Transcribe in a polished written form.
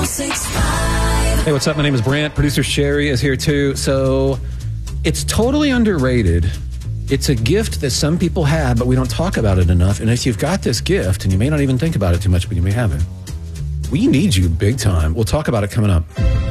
1065. Hey, what's up? My name is Brant. Producer Sherry is here too. So it's totally underrated. It's a gift that some people have, but we don't talk about it enough. And if you've got this gift, and you may not even think about it too much, but you may have it, we need you big time. We'll talk about it coming up.